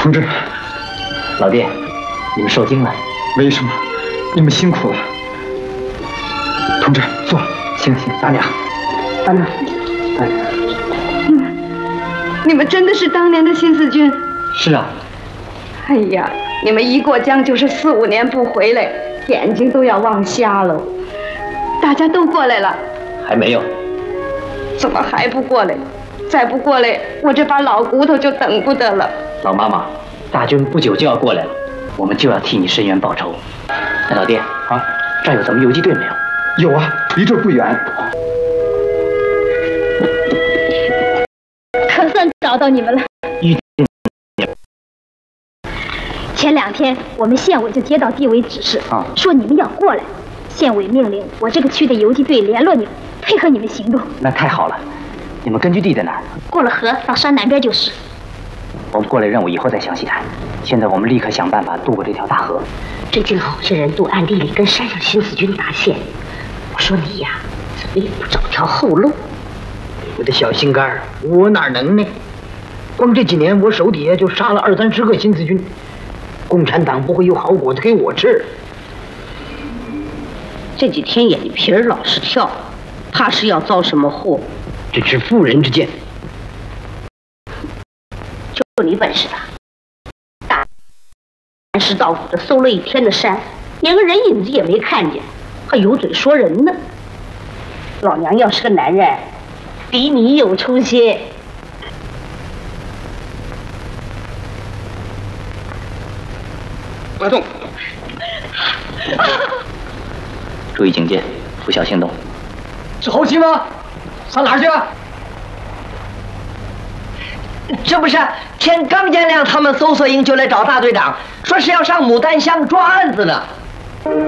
同志， 老弟，你们受惊了。 为什么？你们辛苦了。同志，坐。 行，大娘，大娘， 你们真的是当年的新四军？ 是啊。 哎呀，你们一过江就是4、5年不回来，眼睛都要望瞎了。大家都过来了？ 还没有。 怎么还不过来？再不过来，我这把老骨头就等不得了。 老妈妈，大军不久就要过来了，我们就要替你伸冤报仇。哎，老弟啊，这儿有咱们游击队没有？ 有啊，离这儿不远。 可算找到你们了。前2天，我们县委就接到地委指示，说你们要过来。县委命令我这个区的游击队联络你们，配合你们行动。 那太好了。你们根据地在哪儿？ 过了河到山南边就是。 我们过来任务以后再详细谈。现在我们立刻想办法渡过这条大河。 最近好些人都暗地里跟山上新四军搭线。我说你呀，怎么也不找条后路？ 我的小心肝，我哪能呢？光这几年，我手底下就杀了20、30个新四军。共产党不会有好果子给我吃。 这几天眼皮儿老是跳，怕是要遭什么祸。 这是妇人之见。 就你本事大，单师到府的搜了1天的山，连个人影子也没看见，还有嘴说人呢。老娘要是个男人，比你有出息。 快动！ 注意警戒，拂晓行动。 是后勤吗？上哪儿去啊？ 这不是天刚见亮，他们搜索营就来找大队长，说是要上牡丹乡抓案子呢。